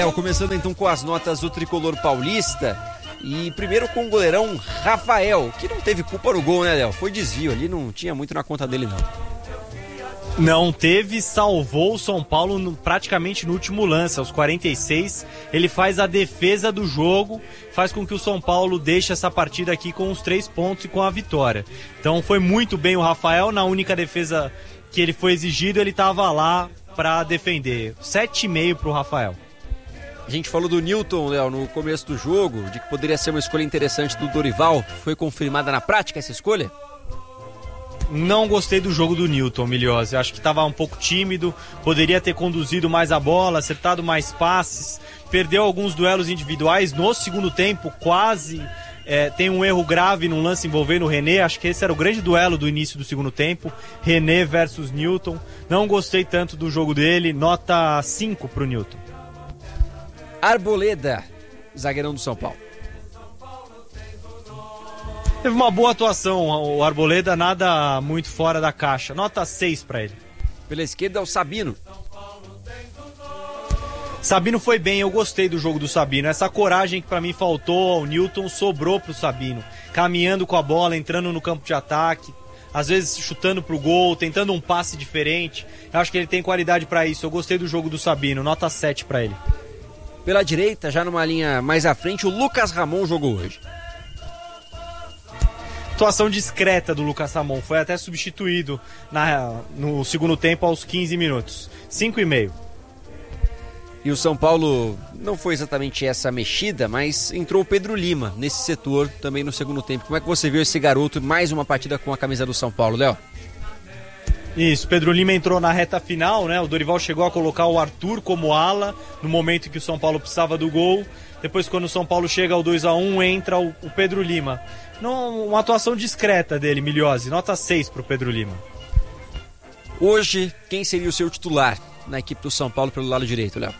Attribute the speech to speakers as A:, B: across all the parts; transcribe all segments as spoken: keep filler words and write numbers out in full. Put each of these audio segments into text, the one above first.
A: Começando então com as notas do tricolor paulista. E primeiro com o goleirão Rafael, que não teve culpa no gol, né, Léo? Foi desvio ali, não tinha muito na conta dele, não.
B: Não teve, salvou o São Paulo no, praticamente no último lance, aos quarenta e seis. Ele faz a defesa do jogo, faz com que o São Paulo deixe essa partida aqui com os três pontos e com a vitória. Então foi muito bem o Rafael, na única defesa que ele foi exigido, ele estava lá para defender. sete e meio para o Rafael.
A: A gente falou do Newton, Léo, no começo do jogo, de que poderia ser uma escolha interessante do Dorival. Foi confirmada na prática essa escolha?
B: Não gostei do jogo do Newton, Miliose. Acho que estava um pouco tímido, poderia ter conduzido mais a bola, acertado mais passes, perdeu alguns duelos individuais no segundo tempo, quase é, tem um erro grave num lance envolvendo o René. Acho que esse era o grande duelo do início do segundo tempo, René versus Newton. Não gostei tanto do jogo dele, nota cinco para o Newton.
A: Arboleda, zagueirão do São Paulo.
B: Teve uma boa atuação, o Arboleda, nada muito fora da caixa. Nota seis para ele.
A: Pela esquerda, o Sabino.
B: Sabino foi bem, eu gostei do jogo do Sabino. Essa coragem que para mim faltou ao Newton sobrou pro Sabino. Caminhando com a bola, entrando no campo de ataque, às vezes chutando pro gol, tentando um passe diferente. Eu acho que ele tem qualidade para isso. Eu gostei do jogo do Sabino, nota sete para ele.
A: Pela direita, já numa linha mais à frente, o Lucas Ramon jogou hoje.
B: Atuação discreta do Lucas Ramon, foi até substituído na, no segundo tempo aos quinze minutos. cinco e meio.
A: E o São Paulo não foi exatamente essa mexida, mas entrou o Pedro Lima nesse setor também no segundo tempo. Como é que você viu esse garoto, mais uma partida com a camisa do São Paulo, Léo?
B: Isso, Pedro Lima entrou na reta final, né? O Dorival chegou a colocar o Arthur como ala no momento em que o São Paulo precisava do gol. Depois, quando o São Paulo chega ao dois a um, entra o, o Pedro Lima. Não, uma atuação discreta dele, Miliose. Nota seis para o Pedro Lima.
A: Hoje, quem seria o seu titular na equipe do São Paulo pelo lado direito, Léo?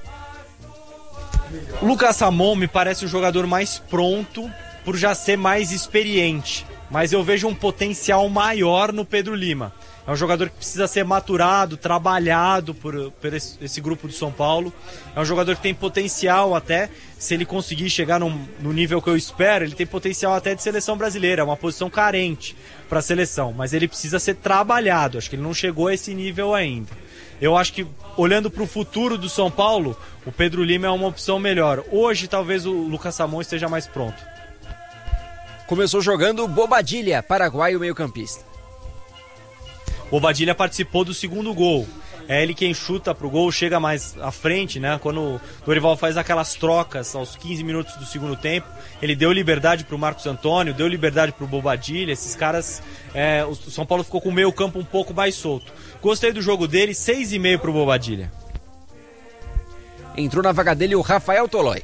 B: O Lucas Ramon me parece o jogador mais pronto por já ser mais experiente. Mas eu vejo um potencial maior no Pedro Lima. É um jogador que precisa ser maturado, trabalhado por, por esse, esse grupo do São Paulo. É um jogador que tem potencial até, se ele conseguir chegar no, no nível que eu espero, ele tem potencial até de seleção brasileira. É uma posição carente para a seleção, mas ele precisa ser trabalhado. Acho que ele não chegou a esse nível ainda. Eu acho que, olhando para o futuro do São Paulo, o Pedro Lima é uma opção melhor. Hoje, talvez o Lucas Ramon esteja mais pronto.
A: Começou jogando Bobadilha, paraguaio meio-campista.
B: Bobadilha participou do segundo gol. É ele quem chuta pro gol, chega mais à frente, né? Quando o Dorival faz aquelas trocas aos quinze minutos do segundo tempo, ele deu liberdade pro Marcos Antônio, deu liberdade pro Bobadilha. Esses caras, é, o São Paulo ficou com o meio campo um pouco mais solto. Gostei do jogo dele, seis e meio pro Bobadilha.
A: Entrou na vaga dele o Rafael Tolói.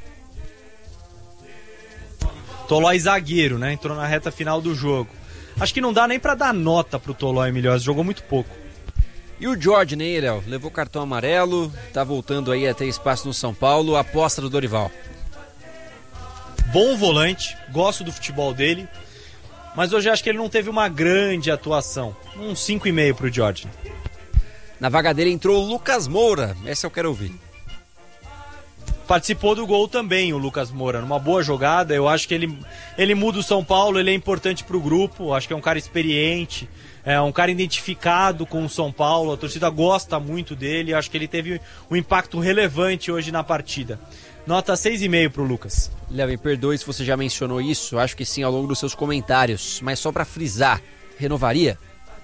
B: Tolói zagueiro, né? Entrou na reta final do jogo. Acho que não dá nem pra dar nota pro Tolói, Milhões, jogou muito pouco.
A: E o Jorge, né, Léo? Levou cartão amarelo, tá voltando aí a ter espaço no São Paulo, aposta do Dorival.
B: Bom volante, gosto do futebol dele, mas hoje acho que ele não teve uma grande atuação. Um cinco e meio pro Jorge.
A: Na vaga dele entrou o Lucas Moura, essa eu quero ouvir.
B: Participou do gol também o Lucas Moura, numa boa jogada. Eu acho que ele, ele muda o São Paulo, ele é importante pro grupo. Acho que é um cara experiente, é um cara identificado com o São Paulo. A torcida gosta muito dele. Acho que ele teve um impacto relevante hoje na partida. Nota seis e meio pro Lucas.
A: Léo, me perdoe se você já mencionou isso, acho que sim ao longo dos seus comentários, mas só para frisar, renovaria?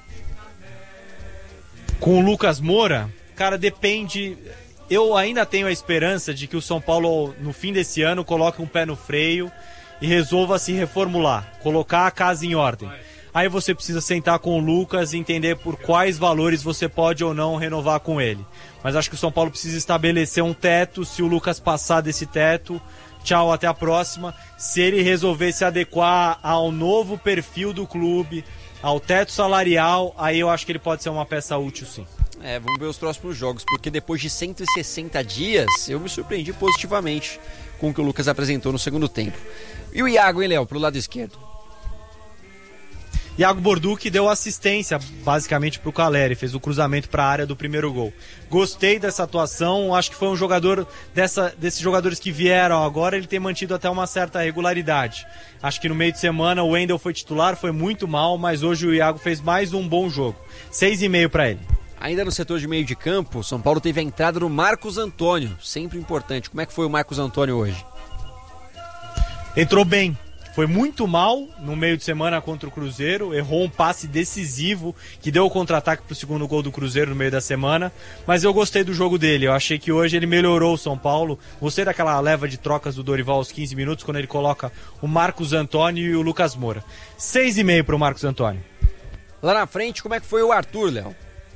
B: Com o Lucas Moura, cara, depende... Eu ainda tenho a esperança de que o São Paulo, no fim desse ano, coloque um pé no freio e resolva se reformular, colocar a casa em ordem. Aí você precisa sentar com o Lucas e entender por quais valores você pode ou não renovar com ele. Mas acho que o São Paulo precisa estabelecer um teto. Se o Lucas passar desse teto, tchau, até a próxima. Se ele resolver se adequar ao novo perfil do clube, ao teto salarial, aí eu acho que ele pode ser uma peça útil, sim.
A: É, vamos ver os próximos jogos, porque depois de cento e sessenta dias, eu me surpreendi positivamente com o que o Lucas apresentou no segundo tempo. E o Iago, hein, Léo, pro lado esquerdo?
B: Iago Borducci deu assistência basicamente para o Caleri, fez o cruzamento para a área do primeiro gol. Gostei dessa atuação, acho que foi um jogador dessa, desses jogadores que vieram agora, ele tem mantido até uma certa regularidade. Acho que no meio de semana o Wendel foi titular, foi muito mal, mas hoje o Iago fez mais um bom jogo. seis e meio para ele.
A: Ainda no setor de meio de campo, São Paulo teve a entrada do Marcos Antônio, sempre importante. Como é que foi o Marcos Antônio hoje?
B: Entrou bem. Foi muito mal no meio de semana contra o Cruzeiro, errou um passe decisivo que deu o contra-ataque para o segundo gol do Cruzeiro no meio da semana, mas eu gostei do jogo dele, eu achei que hoje ele melhorou o São Paulo, gostei daquela leva de trocas do Dorival aos quinze minutos, quando ele coloca o Marcos Antônio e o Lucas Moura. seis e meio para o Marcos Antônio.
A: Lá na frente, como é que foi o Arthur, Léo?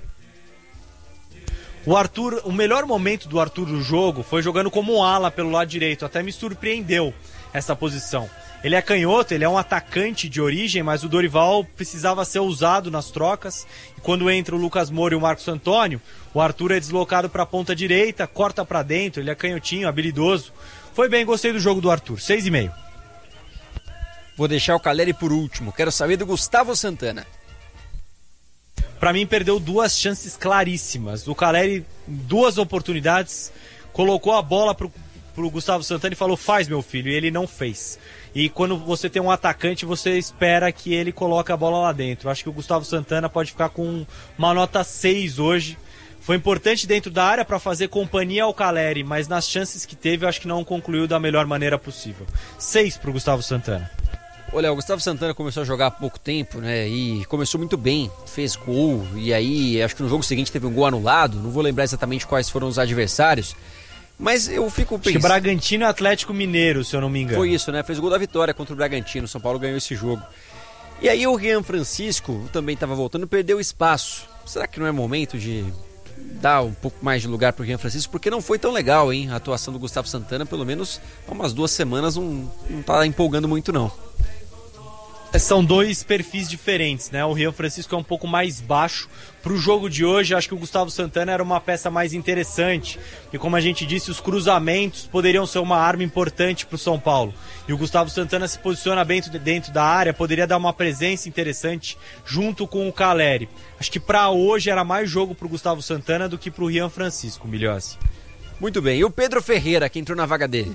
B: O Arthur, o melhor momento do Arthur no jogo foi jogando como um ala pelo lado direito, até me surpreendeu essa posição. Ele é canhoto, ele é um atacante de origem, mas o Dorival precisava ser usado nas trocas. E quando entra o Lucas Moura e o Marcos Antônio, o Arthur é deslocado para a ponta direita, corta para dentro, ele é canhotinho, habilidoso. Foi bem, gostei do jogo do Arthur, seis e meio.
A: Vou deixar o Caleri por último, quero saber do Gustavo Santana.
B: Para mim perdeu duas chances claríssimas. O Caleri, duas oportunidades, colocou a bola pro pro Gustavo Santana e falou, faz meu filho, e ele não fez. E quando você tem um atacante, você espera que ele coloque a bola lá dentro. Acho que o Gustavo Santana pode ficar com uma nota seis hoje. Foi importante dentro da área para fazer companhia ao Caleri, mas nas chances que teve, eu acho que não concluiu da melhor maneira possível. seis pro Gustavo Santana.
A: Olha, o Gustavo Santana começou a jogar há pouco tempo, né, e começou muito bem, fez gol, e aí acho que no jogo seguinte teve um gol anulado, não vou lembrar exatamente quais foram os adversários, mas eu fico pensando...
B: Acho que Bragantino e Atlético Mineiro, se eu não me engano.
A: Foi isso, né? Fez o gol da vitória contra o Bragantino. São Paulo ganhou esse jogo. E aí o Rian Francisco também estava voltando, perdeu espaço. Será que não é momento de dar um pouco mais de lugar para o Rian Francisco? Porque não foi tão legal, hein? A atuação do Gustavo Santana, pelo menos há umas duas semanas, não, não tá empolgando muito, não.
B: São dois perfis diferentes, né? O Rian Francisco é um pouco mais baixo. Para o jogo de hoje, acho que o Gustavo Santana era uma peça mais interessante. E como a gente disse, os cruzamentos poderiam ser uma arma importante para o São Paulo. E o Gustavo Santana se posiciona dentro, dentro da área, poderia dar uma presença interessante junto com o Caleri. Acho que para hoje era mais jogo para o Gustavo Santana do que para o Rian Francisco, Milhões.
A: Muito bem. E o Pedro Ferreira, que entrou na vaga dele?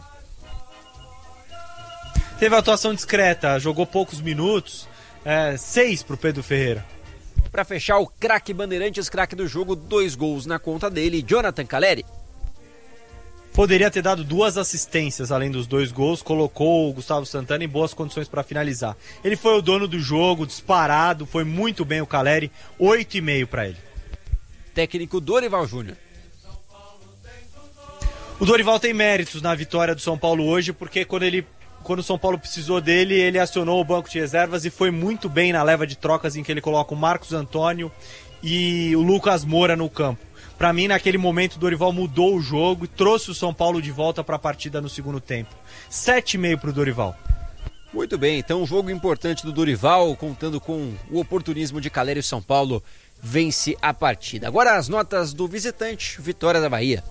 B: Teve atuação discreta, jogou poucos minutos, é, seis pro Pedro Ferreira.
A: Para fechar, o craque Bandeirantes, craque do jogo, dois gols na conta dele, Jonathan Caleri.
B: Poderia ter dado duas assistências além dos dois gols, colocou o Gustavo Santana em boas condições para finalizar. Ele foi o dono do jogo, disparado, foi muito bem o Caleri, oito e meio para ele.
A: Técnico Dorival Júnior.
B: O Dorival tem méritos na vitória do São Paulo hoje, porque quando ele Quando o São Paulo precisou dele, ele acionou o banco de reservas e foi muito bem na leva de trocas em que ele coloca o Marcos Antônio e o Lucas Moura no campo. Para mim, naquele momento, o Dorival mudou o jogo e trouxe o São Paulo de volta para a partida no segundo tempo. sete e meio para o Dorival.
A: Muito bem, então um jogo importante do Dorival, contando com o oportunismo de Caleri, e São Paulo vence a partida. Agora as notas do visitante, Vitória da Bahia.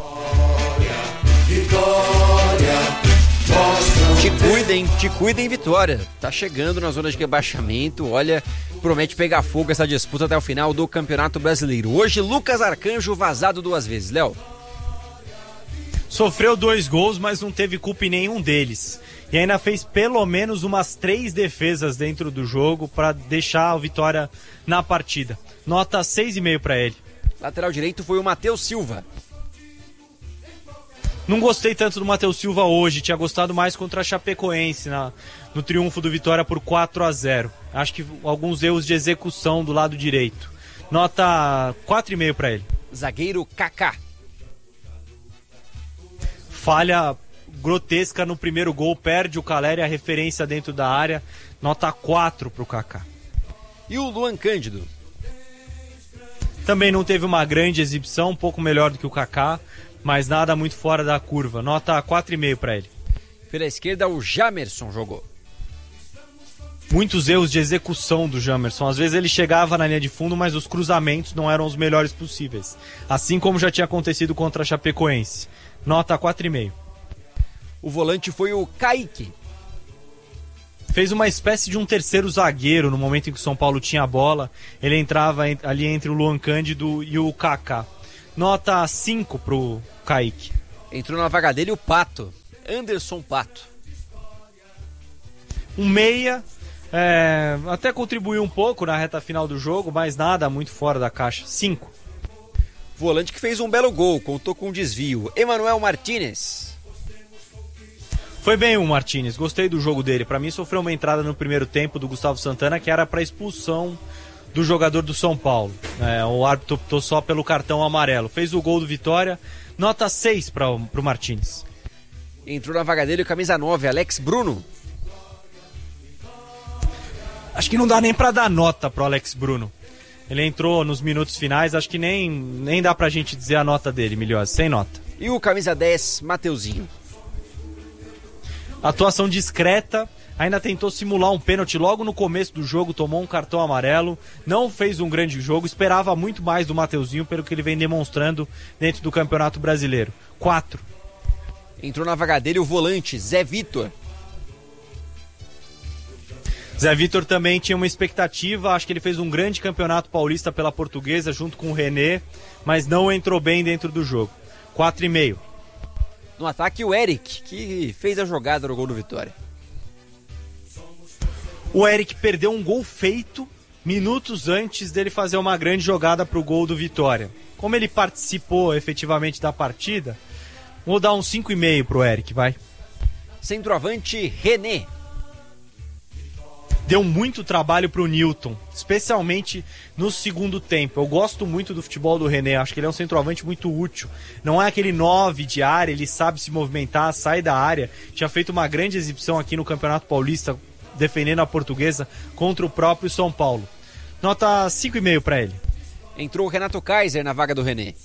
A: Vitória, Vitória. Te cuidem, te cuidem, Vitória. Tá chegando na zona de rebaixamento. Olha, promete pegar fogo essa disputa até o final do Campeonato Brasileiro. Hoje, Lucas Arcanjo vazado duas vezes. Léo?
B: Sofreu dois gols, mas não teve culpa em nenhum deles. E ainda fez pelo menos umas três defesas dentro do jogo para deixar a Vitória na partida. Nota seis e meio para ele.
A: Lateral direito foi o Matheus Silva.
B: Não gostei tanto do Matheus Silva hoje, tinha gostado mais contra a Chapecoense na, no triunfo do Vitória por quatro a zero. Acho que alguns erros de execução do lado direito. Nota quatro e meio para ele.
A: Zagueiro Kaká.
B: Falha grotesca no primeiro gol, perde o Caleri, a referência dentro da área. Nota quatro pro Kaká.
A: E o Luan Cândido?
B: Também não teve uma grande exibição, um pouco melhor do que o Kaká, mas nada muito fora da curva. Nota quatro e meio para ele.
A: Pela esquerda, o Jamerson jogou.
B: Muitos erros de execução do Jamerson. Às vezes ele chegava na linha de fundo, mas os cruzamentos não eram os melhores possíveis. Assim como já tinha acontecido contra a Chapecoense. Nota quatro e meio.
A: O volante foi o Kaique.
B: fez uma espécie de um terceiro zagueiro no momento em que o São Paulo tinha a bola. Ele entrava ali entre o Luan Cândido e o Kaká. Nota cinco pro Kaique.
A: Entrou na vaga dele o Pato, Anderson Pato.
B: Um meia, é, até contribuiu um pouco na reta final do jogo, mas nada muito fora da caixa. cinco.
A: Volante que fez um belo gol, contou com um desvio, Emanuel Martínez.
B: Foi bem o Martínez, gostei do jogo dele. Pra mim sofreu uma entrada no primeiro tempo do Gustavo Santana que era pra expulsão do jogador do São Paulo. É, o árbitro optou só pelo cartão amarelo. Fez o gol do Vitória, nota seis pra, pro Martínez.
A: Entrou na vaga dele o camisa nove, Alex Bruno.
B: Acho que não dá nem pra dar nota pro Alex Bruno. Ele entrou nos minutos finais, acho que nem, nem dá pra gente dizer a nota dele, Milhose, sem nota.
A: E o camisa dez, Mateuzinho.
B: Atuação discreta, ainda tentou simular um pênalti logo no começo do jogo, tomou um cartão amarelo, não fez um grande jogo, esperava muito mais do Mateuzinho pelo que ele vem demonstrando dentro do Campeonato Brasileiro. quatro.
A: Entrou na vaga dele o volante, Zé Vitor.
B: Zé Vitor também tinha uma expectativa, acho que ele fez um grande campeonato paulista pela Portuguesa junto com o René, mas não entrou bem dentro do jogo. quatro e meio.
A: No ataque o Eric, que fez a jogada no gol do Vitória.
B: O Eric perdeu um gol feito minutos antes dele fazer uma grande jogada para o gol do Vitória. Como ele participou efetivamente da partida, vou dar um cinco e meio pro Eric, vai.
A: Centroavante René.
B: Deu muito trabalho pro Newton, especialmente no segundo tempo. Eu gosto muito do futebol do René, acho que ele é um centroavante muito útil. Não é aquele nove de área, ele sabe se movimentar, sai da área. Tinha feito uma grande exibição aqui no Campeonato Paulista, defendendo a Portuguesa contra o próprio São Paulo. Nota cinco e meio para ele.
A: Entrou o Renato Kaiser na vaga do René.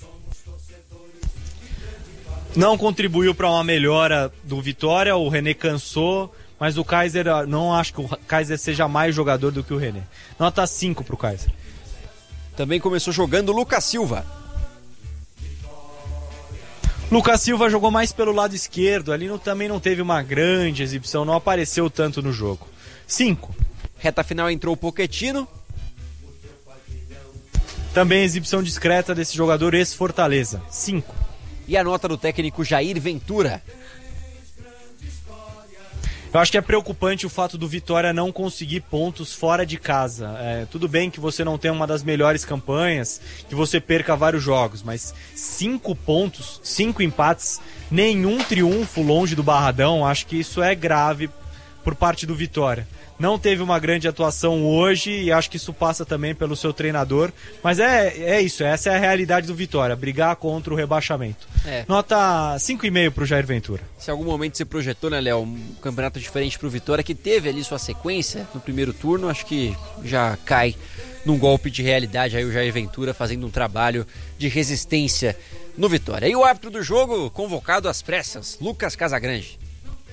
B: Não contribuiu para uma melhora do Vitória, o René cansou. Mas o Kaiser, não acho que o Kaiser seja mais jogador do que o René. Nota cinco pro Kaiser.
A: Também começou jogando o Lucas Silva.
B: Lucas Silva jogou mais pelo lado esquerdo. Ali não, também não teve uma grande exibição, não apareceu tanto no jogo. cinco.
A: Reta final entrou o Pochettino.
B: Também exibição discreta desse jogador ex-Fortaleza. cinco.
A: E a nota do técnico Jair Ventura.
B: Eu acho que é preocupante o fato do Vitória não conseguir pontos fora de casa. É, tudo bem que você não tem uma das melhores campanhas, que você perca vários jogos, mas cinco pontos, cinco empates, nenhum triunfo longe do Barradão, acho que isso é grave por parte do Vitória. Não teve uma grande atuação hoje e acho que isso passa também pelo seu treinador. Mas é, é isso, essa é a realidade do Vitória, brigar contra o rebaixamento. É. Nota cinco e meio pro Jair Ventura.
A: Se em algum momento você projetou, né, Léo, um campeonato diferente pro Vitória, que teve ali sua sequência no primeiro turno, acho que já cai num golpe de realidade aí o Jair Ventura fazendo um trabalho de resistência no Vitória. E o árbitro do jogo, convocado às pressas, Lucas Casagrande.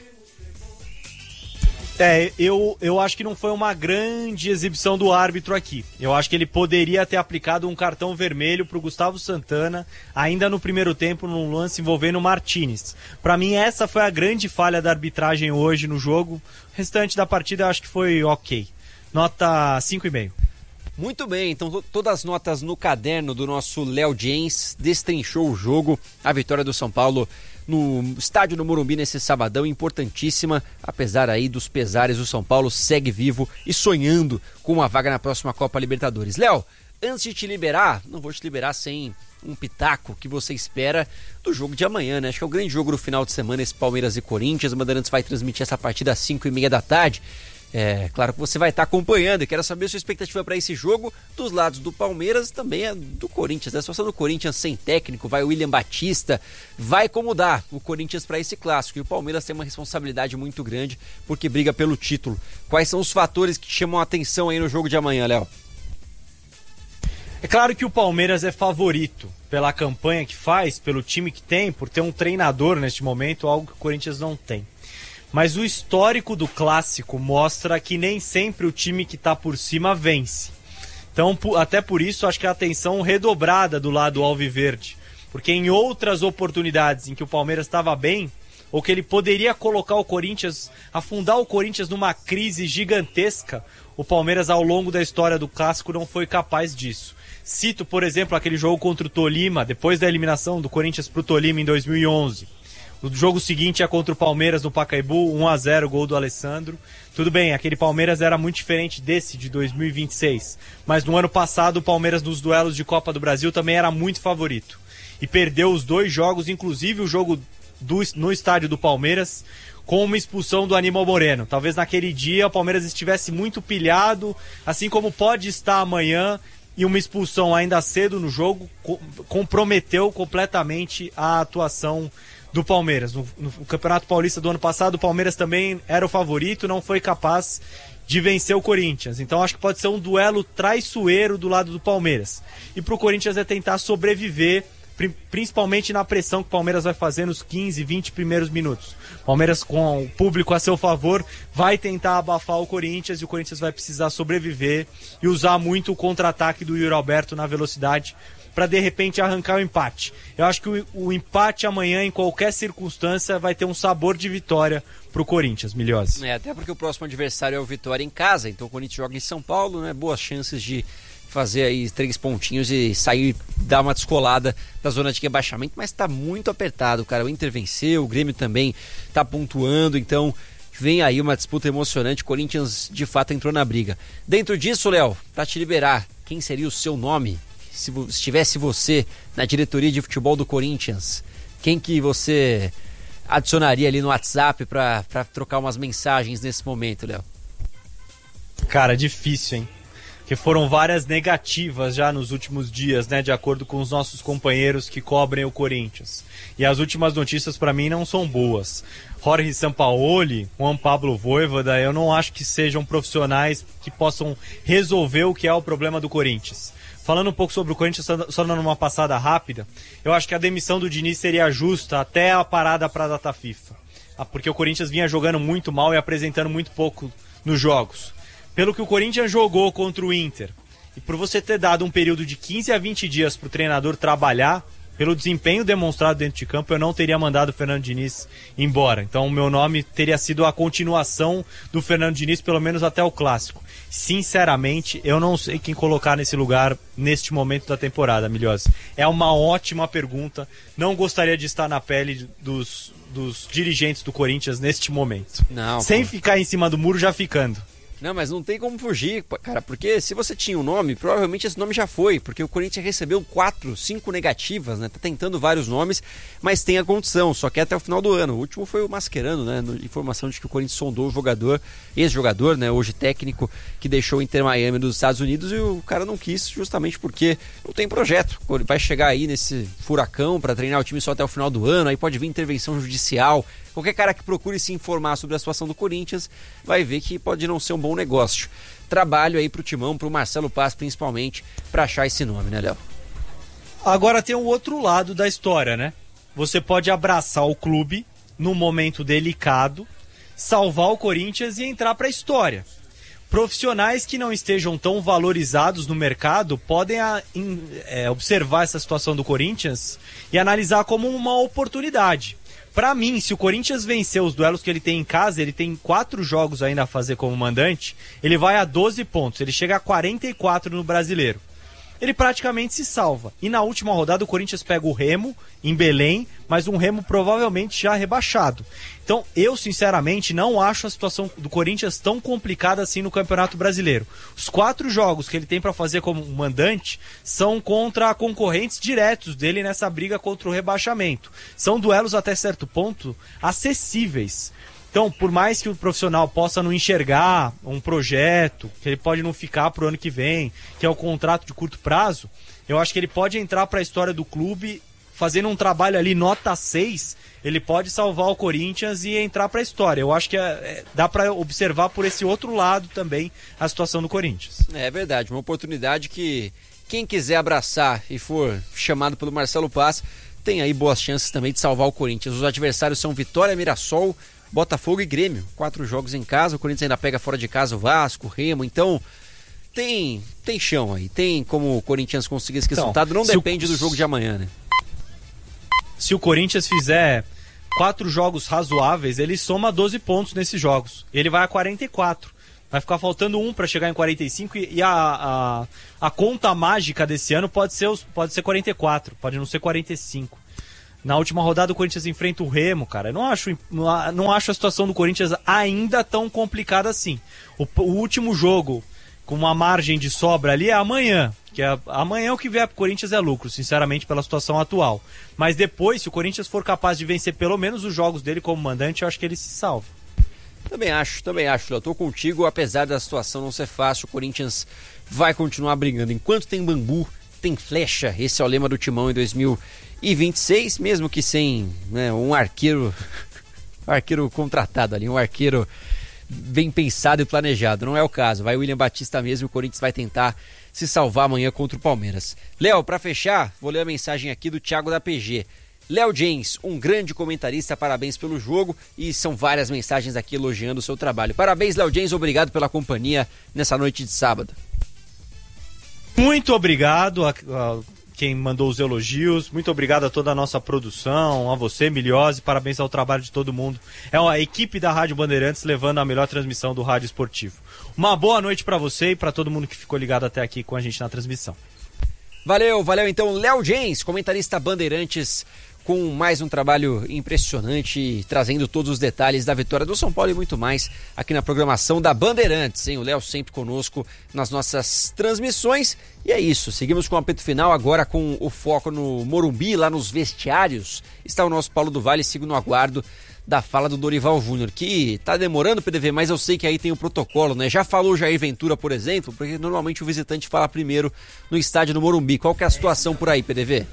B: É, eu, eu acho que não foi uma grande exibição do árbitro aqui. Eu acho que ele poderia ter aplicado um cartão vermelho pro Gustavo Santana, ainda no primeiro tempo, num lance envolvendo o Martínez. Pra mim, essa foi a grande falha da arbitragem hoje no jogo. O restante da partida eu acho que foi ok. Nota cinco e meio.
A: Muito bem, então to- todas as notas no caderno do nosso Léo James, destrinchou o jogo, a vitória do São Paulo no estádio do Morumbi nesse sabadão, importantíssima, apesar aí dos pesares, o São Paulo segue vivo e sonhando com uma vaga na próxima Copa Libertadores. Léo, antes de te liberar, não vou te liberar sem um pitaco que você espera do jogo de amanhã, né? Acho que é o grande jogo do final de semana, esse Palmeiras e Corinthians. O Bandeirantes vai transmitir essa partida às cinco e meia da tarde. É, claro que você vai estar acompanhando e quero saber a sua expectativa para esse jogo dos lados do Palmeiras e também a do Corinthians. A situação do Corinthians sem técnico, vai o William Batista, vai como dá o Corinthians para esse clássico. E o Palmeiras tem uma responsabilidade muito grande porque briga pelo título. Quais são os fatores que chamam a atenção aí no jogo de amanhã, Léo?
B: É claro que o Palmeiras é favorito pela campanha que faz, pelo time que tem, por ter um treinador neste momento, algo que o Corinthians não tem. Mas o histórico do clássico mostra que nem sempre o time que está por cima vence. Então, até por isso, acho que a atenção redobrada do lado alviverde. Porque em outras oportunidades em que o Palmeiras estava bem, ou que ele poderia colocar o Corinthians, afundar o Corinthians numa crise gigantesca, o Palmeiras ao longo da história do Clássico não foi capaz disso. Cito, por exemplo, aquele jogo contra o Tolima, depois da eliminação do Corinthians pro Tolima em dois mil e onze. O jogo seguinte é contra o Palmeiras no Pacaembu, um a zero, gol do Alessandro. Tudo bem, aquele Palmeiras era muito diferente desse de dois mil e vinte e seis. Mas no ano passado o Palmeiras nos duelos de Copa do Brasil também era muito favorito. E perdeu os dois jogos, inclusive o jogo do, no estádio do Palmeiras, com uma expulsão do Aníbal Moreno. Talvez naquele dia o Palmeiras estivesse muito pilhado, assim como pode estar amanhã, e uma expulsão ainda cedo no jogo co- comprometeu completamente a atuação do Palmeiras. No, no Campeonato Paulista do ano passado, o Palmeiras também era o favorito, não foi capaz de vencer o Corinthians. Então acho que pode ser um duelo traiçoeiro do lado do Palmeiras. E pro Corinthians é tentar sobreviver, pri- principalmente na pressão que o Palmeiras vai fazer nos quinze, vinte primeiros minutos. O Palmeiras, com o público a seu favor, vai tentar abafar o Corinthians, e o Corinthians vai precisar sobreviver e usar muito o contra-ataque do Yuri Alberto na velocidade para de repente arrancar o empate. Eu acho que o, o empate amanhã, em qualquer circunstância, vai ter um sabor de vitória pro Corinthians, Milhose.
A: É, até porque o próximo adversário é o Vitória em casa, então o Corinthians joga em São Paulo, né? Boas chances de fazer aí três pontinhos e sair, dar uma descolada da zona de rebaixamento, mas tá muito apertado, cara. O Inter venceu, o Grêmio também tá pontuando, então vem aí uma disputa emocionante. O Corinthians de fato entrou na briga. Dentro disso, Léo, pra te liberar, quem seria o seu nome? Se estivesse você na diretoria de futebol do Corinthians, quem que você adicionaria ali no WhatsApp pra, pra trocar umas mensagens nesse momento, Léo?
B: Cara, difícil, hein? Porque foram várias negativas já nos últimos dias, né? De acordo com os nossos companheiros que cobrem o Corinthians. E as últimas notícias pra mim não são boas. Jorge Sampaoli, Juan Pablo Vojvoda, eu não acho que sejam profissionais que possam resolver o que é o problema do Corinthians. Falando um pouco sobre o Corinthians, só dando uma passada rápida, eu acho que a demissão do Diniz seria justa até a parada para a data FIFA. Porque o Corinthians vinha jogando muito mal e apresentando muito pouco nos jogos. Pelo que o Corinthians jogou contra o Inter, e por você ter dado um período de quinze a vinte dias para o treinador trabalhar, pelo desempenho demonstrado dentro de campo, eu não teria mandado o Fernando Diniz embora. Então o meu nome teria sido a continuação do Fernando Diniz, pelo menos até o Clássico. Sinceramente, eu não sei quem colocar nesse lugar neste momento da temporada, Milhose. É uma ótima pergunta. Não gostaria de estar na pele dos, dos dirigentes do Corinthians neste momento.
A: Não,
B: sem
A: pô.
B: ficar em cima do muro, já ficando.
A: Não, mas não tem como fugir, cara, porque se você tinha um nome, provavelmente esse nome já foi, porque o Corinthians recebeu quatro, cinco negativas, né? Tá tentando vários nomes, mas tem a condição, só que é até o final do ano. O último foi o Mascherano, né? Informação de que o Corinthians sondou o jogador, ex-jogador, né? Hoje técnico, que deixou o Inter Miami dos Estados Unidos, e o cara não quis, justamente porque não tem projeto. Vai chegar aí nesse furacão para treinar o time só até o final do ano, aí pode vir intervenção judicial. Qualquer cara que procure se informar sobre a situação do Corinthians vai ver que pode não ser um bom negócio. Trabalho aí pro Timão, pro Marcelo Paz principalmente, pra achar esse nome, né, Léo?
B: Agora tem o outro lado da história, né? Você pode abraçar o clube num momento delicado, salvar o Corinthians e entrar pra história. Profissionais que não estejam tão valorizados no mercado podem a, in, é, observar essa situação do Corinthians e analisar como uma oportunidade. Pra mim, se o Corinthians vencer os duelos que ele tem em casa, ele tem quatro jogos ainda a fazer como mandante, ele vai a doze pontos, ele chega a quarenta e quatro no Brasileiro. Ele praticamente se salva. E na última rodada o Corinthians pega o Remo, em Belém, mas um Remo provavelmente já rebaixado. Então, eu sinceramente não acho a situação do Corinthians tão complicada assim no Campeonato Brasileiro. Os quatro jogos que ele tem para fazer como mandante são contra concorrentes diretos dele nessa briga contra o rebaixamento. São duelos até certo ponto acessíveis. Então, por mais que o profissional possa não enxergar um projeto, que ele pode não ficar pro ano que vem, que é o contrato de curto prazo, eu acho que ele pode entrar para a história do clube fazendo um trabalho ali nota seis, ele pode salvar o Corinthians e entrar para a história. Eu acho que é, é, dá para observar por esse outro lado também a situação do Corinthians.
A: É verdade, uma oportunidade que quem quiser abraçar e for chamado pelo Marcelo Paz, tem aí boas chances também de salvar o Corinthians. Os adversários são Vitória, Mirassol, Botafogo e Grêmio. Quatro jogos em casa, o Corinthians ainda pega fora de casa o Vasco, o Remo, então tem, tem chão aí, tem como o Corinthians conseguir esse resultado, não depende
B: o,
A: do jogo de amanhã, né?
B: Se o Corinthians fizer quatro jogos razoáveis, ele soma doze pontos nesses jogos. Ele vai a quarenta e quatro. Vai ficar faltando um para chegar em quarenta e cinco e, e a, a, a conta mágica desse ano pode ser, os, pode ser quarenta e quatro, pode não ser quarenta e cinco. Na última rodada o Corinthians enfrenta o Remo, cara. Eu não acho, não acho a situação do Corinthians ainda tão complicada assim. O, o último jogo com uma margem de sobra ali é amanhã. Que é, amanhã o que vier pro Corinthians é lucro, sinceramente, pela situação atual. Mas depois, se o Corinthians for capaz de vencer pelo menos os jogos dele como mandante, eu acho que ele se salva.
A: Também acho, também acho, Léo. Tô contigo, apesar da situação não ser fácil, o Corinthians vai continuar brigando. Enquanto tem bambu, tem flecha. Esse é o lema do Timão em dois mil e vinte e seis, mesmo que sem, né, um arqueiro, um arqueiro contratado ali, um arqueiro bem pensado e planejado. Não é o caso. Vai o William Batista mesmo, o Corinthians vai tentar se salvar amanhã contra o Palmeiras. Léo, pra fechar, vou ler a mensagem aqui do Thiago da P G. Léo James, um grande comentarista, parabéns pelo jogo, e são várias mensagens aqui elogiando o seu trabalho. Parabéns, Léo James, obrigado pela companhia nessa noite de sábado.
B: Muito obrigado a, a quem mandou os elogios, muito obrigado a toda a nossa produção, a você, Miliose, parabéns ao trabalho de todo mundo. É a equipe da Rádio Bandeirantes levando a melhor transmissão do rádio esportivo. Uma boa noite para você e para todo mundo que ficou ligado até aqui com a gente na transmissão.
A: Valeu, valeu então, Léo James, comentarista Bandeirantes, com mais um trabalho impressionante, trazendo todos os detalhes da vitória do São Paulo e muito mais aqui na programação da Bandeirantes, hein? O Léo sempre conosco nas nossas transmissões. E é isso, seguimos com o apito final, agora com o foco no Morumbi, lá nos vestiários. Está o nosso Paulo do Vale, sigo no aguardo da fala do Dorival Júnior, que tá demorando, P D V, mas eu sei que aí tem o protocolo, né? Já falou o Jair Ventura, por exemplo, porque normalmente o visitante fala primeiro no estádio do Morumbi. Qual que é a situação por aí, P D V?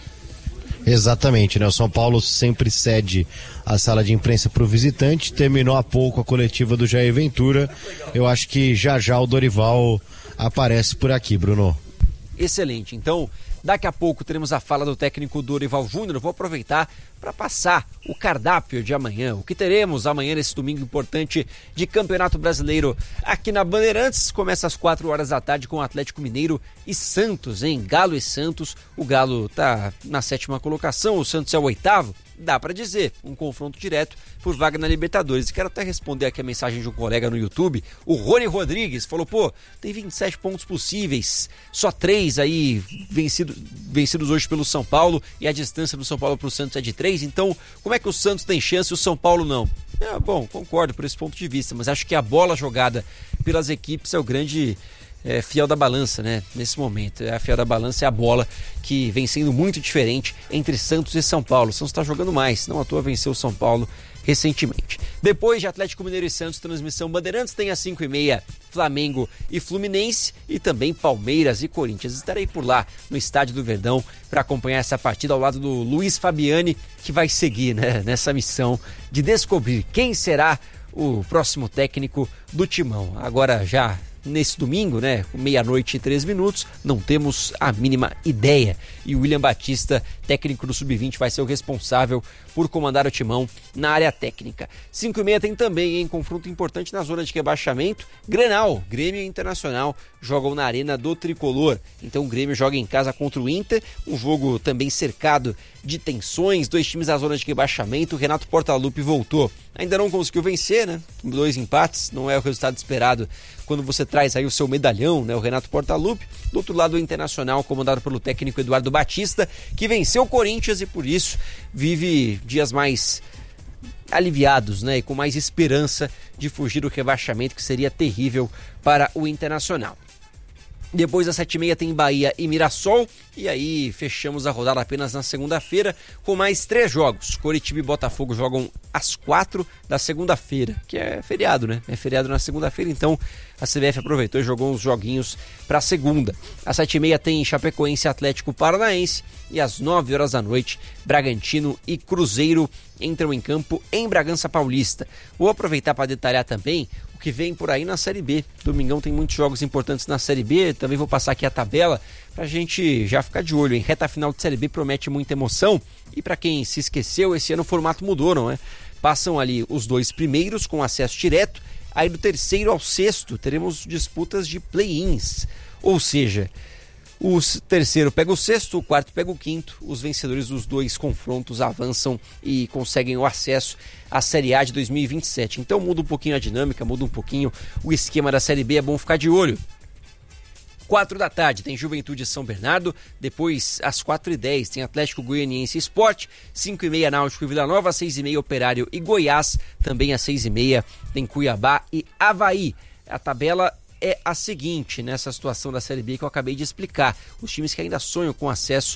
C: Exatamente, né? O São Paulo sempre cede a sala de imprensa para o visitante. Terminou há pouco a coletiva do Jair Ventura. Eu acho que já já o Dorival aparece por aqui, Bruno.
A: Excelente. Então, daqui a pouco teremos a fala do técnico Dorival Júnior. Vou aproveitar para passar o cardápio de amanhã. O que teremos amanhã nesse domingo importante de Campeonato Brasileiro aqui na Bandeirantes. Começa às quatro horas da tarde com o Atlético Mineiro e Santos, hein? Galo e Santos. O Galo tá na sétima colocação, o Santos é o oitavo. Dá para dizer, um confronto direto por vaga na Libertadores. E quero até responder aqui a mensagem de um colega no YouTube, o Rony Rodrigues, falou, pô, tem vinte e sete pontos possíveis, só três aí vencido, vencidos hoje pelo São Paulo, e a distância do São Paulo pro Santos é de três, então como é que o Santos tem chance e o São Paulo não? É, bom, concordo por esse ponto de vista, mas acho que a bola jogada pelas equipes é o grande... É, fiel da balança, né? Nesse momento, a fiel da balança é a bola que vem sendo muito diferente entre Santos e São Paulo. O Santos está jogando mais, não à toa venceu o São Paulo recentemente. Depois de Atlético Mineiro e Santos, transmissão Bandeirantes, tem às cinco e meia Flamengo e Fluminense e também Palmeiras e Corinthians. Estarei por lá no Estádio do Verdão para acompanhar essa partida ao lado do Luiz Fabiani, que vai seguir, né, nessa missão de descobrir quem será o próximo técnico do Timão. Agora já nesse domingo, né, meia-noite e três minutos, não temos a mínima ideia. E o William Batista, técnico do sub vinte, vai ser o responsável por comandar o Timão na área técnica. cinco e meia tem também, em confronto importante na zona de rebaixamento, Grenal, Grêmio e Internacional jogam na Arena do Tricolor. Então o Grêmio joga em casa contra o Inter, um jogo também cercado de tensões, dois times na zona de rebaixamento. O Renato Portaluppi voltou, ainda não conseguiu vencer, né? Dois empates, não é o resultado esperado quando você traz aí o seu medalhão, né? O Renato Portaluppi. Do outro lado, o Internacional, comandado pelo técnico Eduardo Batista, que venceu o Corinthians e por isso vive dias mais aliviados, né? E com mais esperança de fugir do rebaixamento, que seria terrível para o Internacional. Depois às sete e meia tem Bahia e Mirassol, e aí fechamos a rodada apenas na segunda-feira com mais três jogos. Coritiba e Botafogo jogam às quatro da segunda-feira, que é feriado, né? É feriado na segunda-feira, então a C B F aproveitou e jogou uns joguinhos para segunda. Às sete e meia tem Chapecoense e Atlético Paranaense, e às nove horas da noite Bragantino e Cruzeiro entram em campo em Bragança Paulista. Vou aproveitar para detalhar também o que vem por aí na Série B. Domingão tem muitos jogos importantes na Série B, também vou passar aqui a tabela pra gente já ficar de olho, em reta final de Série B promete muita emoção, e para quem se esqueceu, esse ano o formato mudou, não é? Passam ali os dois primeiros com acesso direto, aí do terceiro ao sexto teremos disputas de play-ins, ou seja, O terceiro pega o sexto, o quarto pega o quinto. Os vencedores dos dois confrontos avançam e conseguem o acesso à Série A de dois mil e vinte e sete. Então muda um pouquinho a dinâmica, muda um pouquinho o esquema da Série B, é bom ficar de olho. Quatro da tarde tem Juventude São Bernardo, depois às quatro e dez tem Atlético Goianiense Sport, cinco e meia Náutico e Vila Nova, seis e meia Operário e Goiás, também às seis e meia tem Cuiabá e Avaí. A tabela é a seguinte, nessa situação da Série B que eu acabei de explicar, os times que ainda sonham com acesso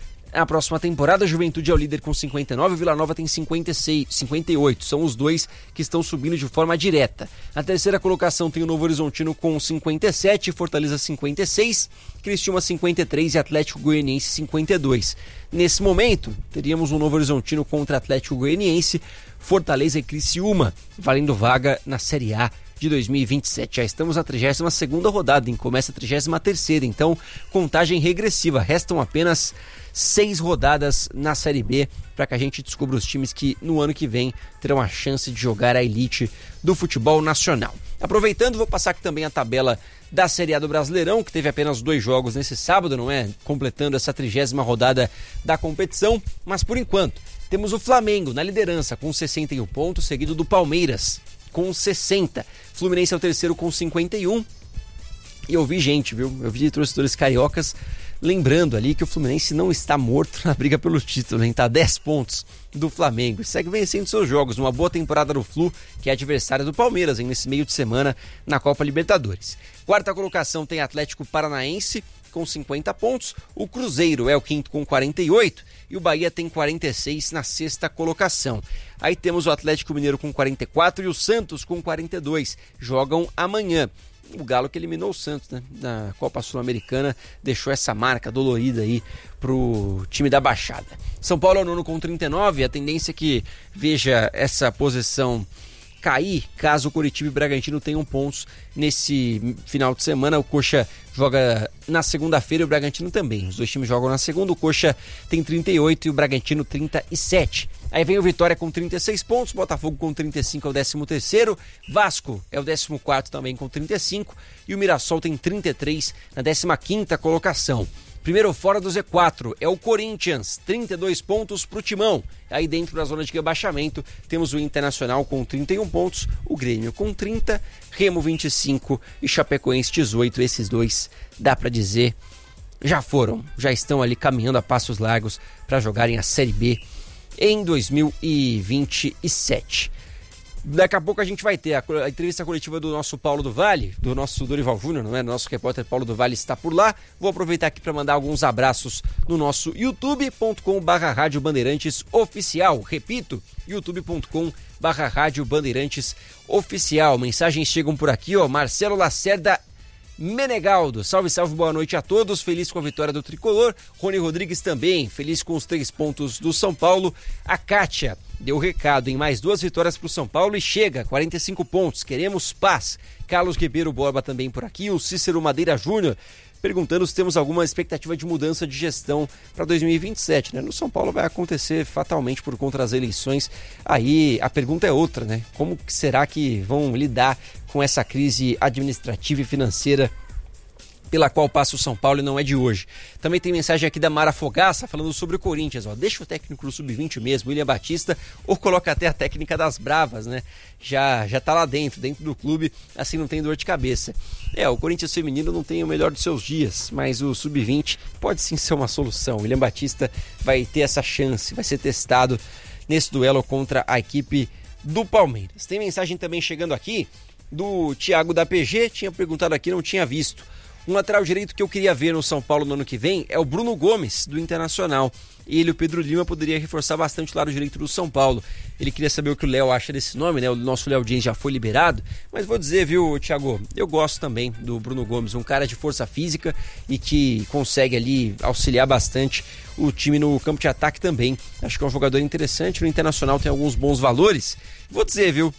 A: à próxima temporada. Juventude é o líder com cinquenta e nove, Vila Nova tem cinquenta e seis, cinquenta e oito, são os dois que estão subindo de forma direta. Na terceira colocação tem o Novo Horizontino com cinquenta e sete, Fortaleza cinquenta e seis, Criciúma cinquenta e três e Atlético Goianiense cinquenta e dois. Nesse momento, teríamos o Novo Horizontino contra Atlético Goianiense, Fortaleza e Criciúma, valendo vaga na Série A de dois mil e vinte e sete. Já estamos na trigésima segunda rodada, hein? Começa a trigésima terceira, então contagem regressiva, restam apenas seis rodadas na Série B para que a gente descubra os times que no ano que vem terão a chance de jogar a elite do futebol nacional. Aproveitando, vou passar aqui também a tabela da Série A do Brasileirão, que teve apenas dois jogos nesse sábado, não é? Completando essa trigésima rodada da competição, mas por enquanto temos o Flamengo na liderança com sessenta e um pontos, seguido do Palmeiras com sessenta. Fluminense é o terceiro com cinquenta e um. E eu vi gente, viu? Eu vi torcedores cariocas lembrando ali que o Fluminense não está morto na briga pelo título, hein? Está a dez pontos do Flamengo e segue vencendo seus jogos. Uma boa temporada do Flu, que é adversário do Palmeiras, hein? Nesse meio de semana na Copa Libertadores. Quarta colocação tem Atlético Paranaense com cinquenta pontos. O Cruzeiro é o quinto com quarenta e oito e o Bahia tem quarenta e seis na sexta colocação. Aí temos o Atlético Mineiro com quarenta e quatro e o Santos com quarenta e dois. Jogam amanhã. O Galo que eliminou o Santos, né, na Copa Sul-Americana, deixou essa marca dolorida aí pro time da Baixada. São Paulo é o nono com trinta e nove, a tendência é que veja essa posição cair caso o Coritiba e o Bragantino tenham pontos nesse final de semana. O Coxa joga na segunda-feira e o Bragantino também. Os dois times jogam na segunda, o Coxa tem trinta e oito e o Bragantino trinta e sete. Aí vem o Vitória com trinta e seis pontos, Botafogo com trinta e cinco é o décimo terceiro, Vasco é o décimo quarto também com trinta e cinco e o Mirassol tem trinta e três na décima quinta colocação. Primeiro fora do Z quatro é o Corinthians, trinta e dois pontos para o Timão. Aí dentro da zona de rebaixamento temos o Internacional com trinta e um pontos, o Grêmio com trinta, Remo vinte e cinco e Chapecoense dezoito. Esses dois, dá para dizer, já foram, já estão ali caminhando a passos largos para jogarem a Série B em dois mil e vinte e sete. Daqui a pouco a gente vai ter a, a entrevista coletiva do nosso Paulo do Vale, do nosso Dorival Júnior, não é? Nosso repórter Paulo do Vale está por lá. Vou aproveitar aqui para mandar alguns abraços no nosso youtube ponto com barra rádio bandeirantes oficial. Repito, youtube ponto com barra rádio bandeirantes oficial. Mensagens chegam por aqui, ó. Marcelo Lacerda Menegaldo, salve, salve, boa noite a todos, feliz com a vitória do Tricolor. Rony Rodrigues também, feliz com os três pontos do São Paulo. A Kátia deu recado em mais duas vitórias para o São Paulo e chega, quarenta e cinco pontos, queremos paz. Carlos Ribeiro Borba também por aqui, o Cícero Madeira Júnior perguntando se temos alguma expectativa de mudança de gestão para dois mil e vinte e sete, né? No São Paulo vai acontecer fatalmente por conta das eleições. Aí a pergunta é outra, né? Como será que vão lidar com essa crise administrativa e financeira pela qual passa o São Paulo e não é de hoje? Também tem mensagem aqui da Mara Fogaça falando sobre o Corinthians, ó. Deixa o técnico do sub vinte mesmo, William Batista, ou coloca até a técnica das Bravas, né? Já, já tá lá dentro, dentro do clube, assim não tem dor de cabeça. É, o Corinthians feminino não tem o melhor dos seus dias, mas o sub vinte pode sim ser uma solução. William Batista vai ter essa chance, vai ser testado nesse duelo contra a equipe do Palmeiras. Tem mensagem também chegando aqui do Thiago da P G, tinha perguntado aqui, não tinha visto. Um lateral direito que eu queria ver no São Paulo no ano que vem é o Bruno Gomes, do Internacional. Ele, o Pedro Lima, poderia reforçar bastante o lado direito do São Paulo. Ele queria saber o que o Léo acha desse nome, né? O nosso Léo Dias já foi liberado. Mas vou dizer, viu, Thiago, eu gosto também do Bruno Gomes, um cara de força física e que consegue ali auxiliar bastante o time no campo de ataque também. Acho que é um jogador interessante, no Internacional tem alguns bons valores. Vou dizer, viu,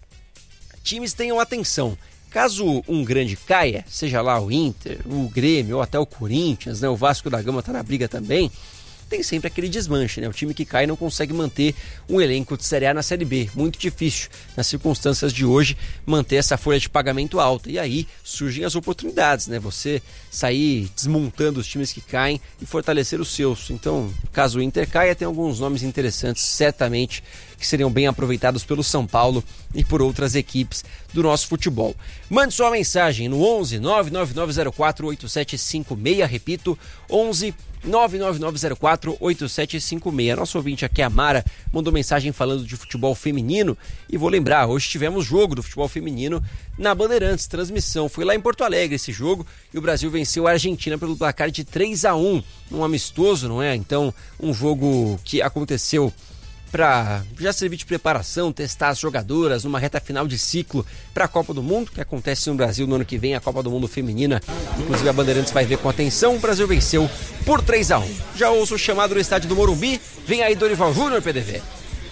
A: times tenham atenção. Caso um grande caia, seja lá o Inter, o Grêmio ou até o Corinthians, né? O Vasco da Gama tá na briga também, tem sempre aquele desmanche, né? O time que cai não consegue manter um elenco de Série A na Série B. Muito difícil, nas circunstâncias de hoje, manter essa folha de pagamento alta. E aí surgem as oportunidades, né? Você sair desmontando os times que caem e fortalecer os seus. Então, caso o Inter caia, tem alguns nomes interessantes, certamente, que seriam bem aproveitados pelo São Paulo e por outras equipes do nosso futebol. Mande sua mensagem no onze nove nove nove zero quatro oito sete cinco seis, repito, onze nove nove nove zero quatro oito sete cinco seis. Nosso ouvinte aqui, a Mara, mandou mensagem falando de futebol feminino e vou lembrar, hoje tivemos jogo do futebol feminino na Bandeirantes, transmissão, foi lá em Porto Alegre esse jogo e o Brasil venceu a Argentina pelo placar de três a um, um amistoso, não é? Então, um jogo que aconteceu para já servir de preparação, testar as jogadoras numa reta final de ciclo para a Copa do Mundo, que acontece no Brasil no ano que vem, a Copa do Mundo feminina. Inclusive a Bandeirantes vai ver com atenção. O Brasil venceu por três a um. Já ouço o chamado no estádio do Morumbi. Vem aí Dorival Júnior, P D V.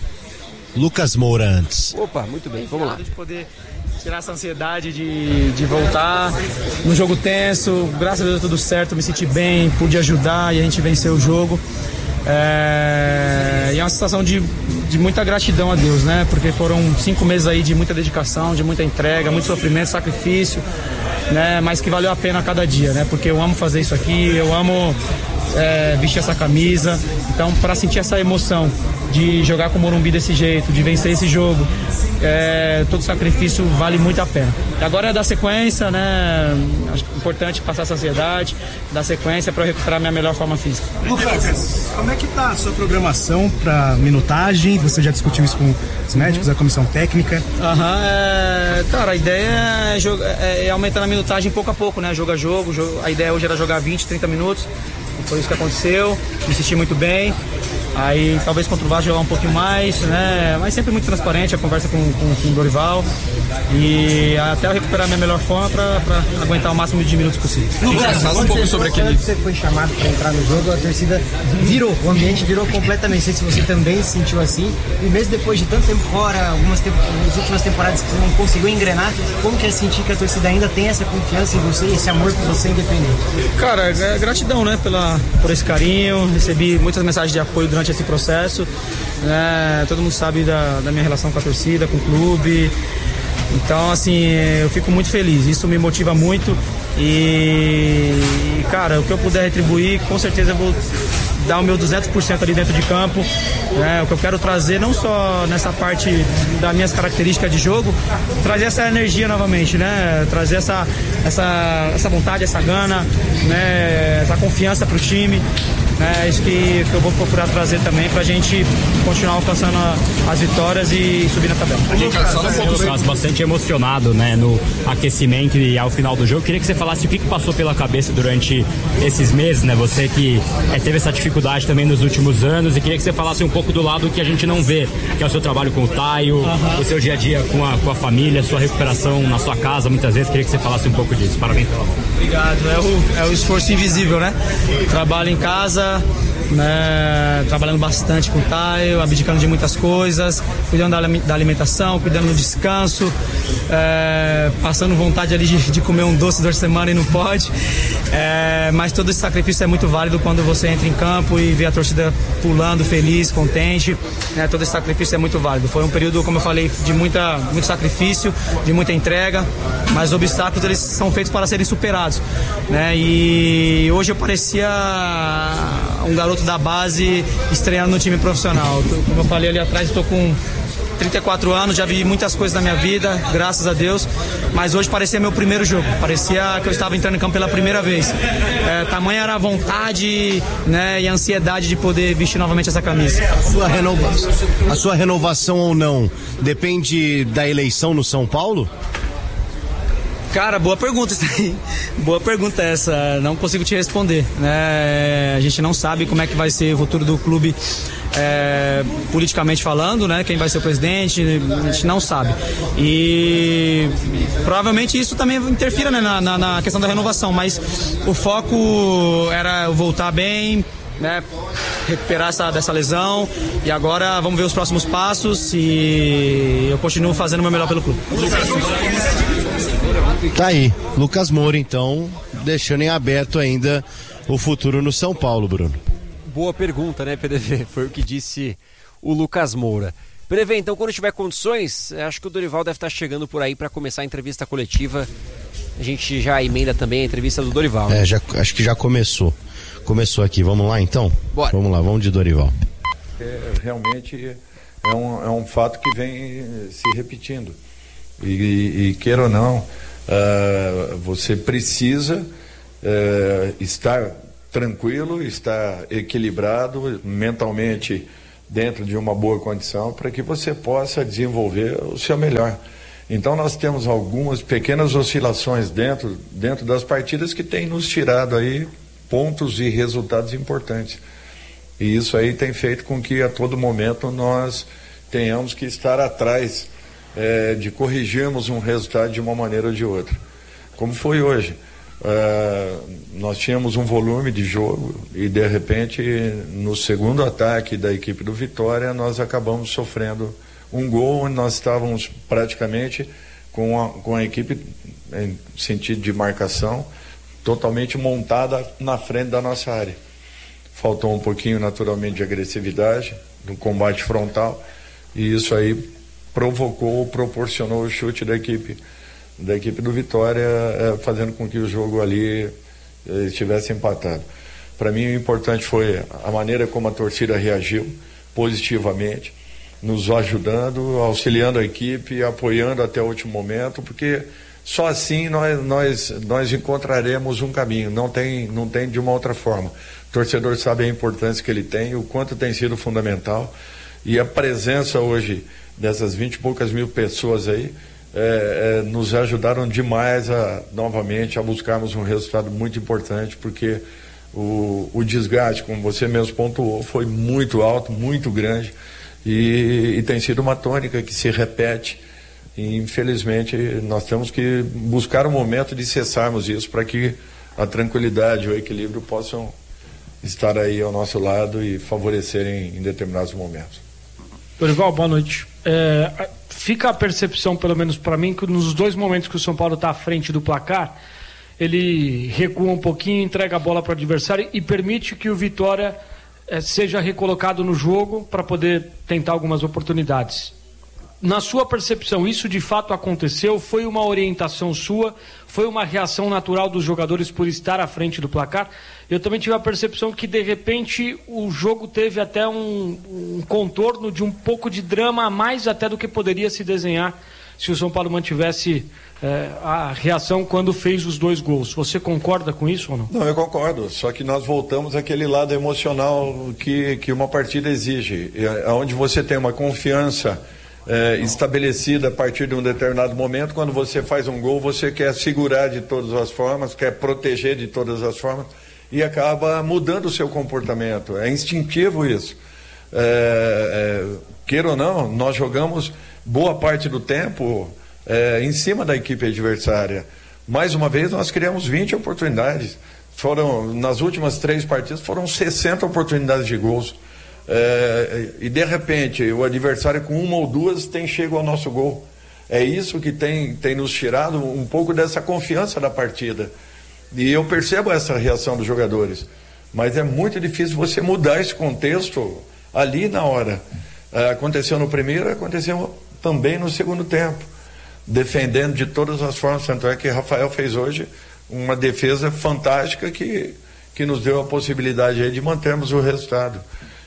C: Lucas Moura antes.
A: Opa, muito bem, vamos lá.
D: De poder tirar essa ansiedade de, de voltar no jogo tenso. Graças a Deus deu tudo certo, me senti bem, pude ajudar e a gente venceu o jogo. É, e é uma sensação de, de muita gratidão a Deus, né? Porque foram cinco meses aí de muita dedicação, de muita entrega, muito sofrimento, sacrifício, né? Mas que valeu a pena a cada dia, né? Porque eu amo fazer isso aqui, eu amo é, vestir essa camisa. Então, para sentir essa emoção de jogar com o Morumbi desse jeito, de vencer esse jogo, é, todo sacrifício vale muito a pena. E agora é dar sequência, né? Acho importante passar essa ansiedade, dar sequência para recuperar minha melhor forma física.
E: Lucas, como é que tá a sua programação para minutagem? Você já discutiu isso com os médicos, uhum. a comissão técnica?
D: Aham, é, cara, a ideia é, jogar, é aumentar a minutagem pouco a pouco, né? Jogo a jogo, jogo, a ideia hoje era jogar vinte, trinta minutos, e foi isso que aconteceu, me senti muito bem. Aí talvez contra o Vasco jogar um pouquinho mais, né? Mas sempre muito transparente a conversa com, com, com o Dorival. E até eu recuperar minha melhor forma para aguentar o máximo de minutos possível.
E: Lucas, fala um pouco sobre aquele.
F: Quando você foi chamado para entrar no jogo, a torcida virou, o ambiente virou completamente. Não sei se você também se sentiu assim. E mesmo depois de tanto tempo fora, algumas tempo, nas últimas temporadas que você não conseguiu engrenar, como que é sentir que a torcida ainda tem essa confiança em você, esse amor por você independente?
D: Cara, é gratidão, né, pela, por esse carinho. Recebi muitas mensagens de apoio durante esse processo. É, todo mundo sabe da, da minha relação com a torcida, com o clube. Então, assim, eu fico muito feliz, isso me motiva muito e, cara, o que eu puder retribuir, com certeza eu vou dar o meu duzentos por cento ali dentro de campo, né? O que eu quero trazer, não só nessa parte das minhas características de jogo, trazer essa energia novamente, né? Trazer essa, essa, essa vontade, essa gana, né? Essa confiança pro time. É isso que, que eu vou procurar trazer também pra gente continuar alcançando a, as vitórias e subir na tabela.
G: A gente está bastante emocionado, né, no aquecimento e ao final do jogo. Queria que você falasse o que passou pela cabeça durante esses meses, né? Você que é, teve essa dificuldade também nos últimos anos, e queria que você falasse um pouco do lado que a gente não vê, que é o seu trabalho com o Taio, uhum. o seu dia a dia com a, com a família, sua recuperação na sua casa, muitas vezes. Queria que você falasse um pouco disso. Parabéns pela mão.
D: Obrigado. É o, é o esforço invisível, né? Trabalho em casa, né, trabalhando bastante com o Taio, abdicando de muitas coisas, cuidando da, da alimentação, cuidando do descanso, é, passando vontade ali de, de comer um doce durante a semana e não pode, é, mas todo esse sacrifício é muito válido quando você entra em campo e vê a torcida pulando, feliz, contente, né, todo esse sacrifício é muito válido. Foi um período, como eu falei, de muita, muito sacrifício, de muita entrega, mas os obstáculos eles são feitos para serem superados, né, e hoje eu parecia um garoto da base estreando no time profissional. Como eu falei ali atrás, estou com trinta e quatro anos, já vi muitas coisas na minha vida, graças a Deus, mas hoje parecia meu primeiro jogo, parecia que eu estava entrando em campo pela primeira vez. É, tamanha era a vontade, né, e a ansiedade de poder vestir novamente essa camisa.
C: A sua renovação, a sua renovação ou não depende da eleição no São Paulo?
D: Cara, boa pergunta isso aí. Boa pergunta essa. Não consigo te responder, né? A gente não sabe como é que vai ser o futuro do clube, é, politicamente falando, né? Quem vai ser o presidente, a gente não sabe. E provavelmente isso também interfira, né, na, na, na questão da renovação, mas o foco era eu voltar bem, né, recuperar essa, dessa lesão, e agora vamos ver os próximos passos e eu continuo fazendo o meu melhor pelo clube.
C: Tá aí, Lucas Moura, então, deixando em aberto ainda o futuro no São Paulo, Bruno.
A: Boa pergunta, né, P D V? Foi o que disse o Lucas Moura. P D V, então, quando tiver condições, acho que o Dorival deve estar chegando por aí para começar a entrevista coletiva. A gente já emenda também a entrevista do Dorival.
C: Né? É, já, acho que já começou. Começou aqui. Vamos lá, então?
A: Bora.
C: Vamos lá, vamos de Dorival.
H: É, realmente é um, é um fato que vem se repetindo. E, e, e queira ou não, uh, você precisa uh, estar tranquilo, estar equilibrado mentalmente dentro de uma boa condição para que você possa desenvolver o seu melhor. Então nós temos algumas pequenas oscilações dentro, dentro das partidas que têm nos tirado aí pontos e resultados importantes. E isso aí tem feito com que a todo momento nós tenhamos que estar atrás é, de corrigirmos um resultado de uma maneira ou de outra. Como foi hoje. Uh, nós tínhamos um volume de jogo e de repente no segundo ataque da equipe do Vitória nós acabamos sofrendo um gol onde nós estávamos praticamente com a, com a equipe em sentido de marcação totalmente montada na frente da nossa área. Faltou um pouquinho naturalmente de agressividade no combate frontal e isso aí provocou, proporcionou o chute da equipe da equipe do Vitória, é, fazendo com que o jogo ali é, estivesse empatado. Para mim o importante foi a maneira como a torcida reagiu positivamente, nos ajudando, auxiliando a equipe, apoiando até o último momento, porque só assim nós, nós, nós encontraremos um caminho, não tem, não tem de uma outra forma. O torcedor sabe a importância que ele tem, o quanto tem sido fundamental, e a presença hoje dessas vinte e poucas mil pessoas aí, É, é, nos ajudaram demais a, novamente a buscarmos um resultado muito importante, porque o, o desgaste, como você mesmo pontuou, foi muito alto, muito grande e, e tem sido uma tônica que se repete e infelizmente nós temos que buscar um momento de cessarmos isso para que a tranquilidade e o equilíbrio possam estar aí ao nosso lado e favorecerem em determinados momentos.
I: Dorival, boa noite. É, fica a percepção, pelo menos para mim, que nos dois momentos que o São Paulo está à frente do placar, ele recua um pouquinho, entrega a bola para o adversário e permite que o Vitória é, seja recolocado no jogo para poder tentar algumas oportunidades. Na sua percepção, isso de fato aconteceu? Foi uma orientação sua? Foi uma reação natural dos jogadores por estar à frente do placar? Eu também tive a percepção que, de repente, o jogo teve até um, um contorno de um pouco de drama a mais até do que poderia se desenhar se o São Paulo mantivesse eh, a reação quando fez os dois gols. Você concorda com isso ou não?
H: Não, eu concordo, só que nós voltamos àquele lado emocional que, que uma partida exige, onde você tem uma confiança É, estabelecida a partir de um determinado momento. Quando você faz um gol, você quer segurar de todas as formas, quer proteger de todas as formas e acaba mudando o seu comportamento. É instintivo isso. É, é, queira ou não, nós jogamos boa parte do tempo é, em cima da equipe adversária. Mais uma vez, nós criamos vinte oportunidades. Foram, nas últimas três partidas, foram sessenta oportunidades de gols. É, e de repente o adversário com uma ou duas tem chego ao nosso gol. É isso que tem, tem nos tirado um pouco dessa confiança da partida. E eu percebo essa reação dos jogadores, mas é muito difícil você mudar esse contexto ali na hora. É, aconteceu no primeiro, aconteceu também no segundo tempo, defendendo de todas as formas. Tanto é que Rafael fez hoje uma defesa fantástica que, que nos deu a possibilidade aí de mantermos o resultado.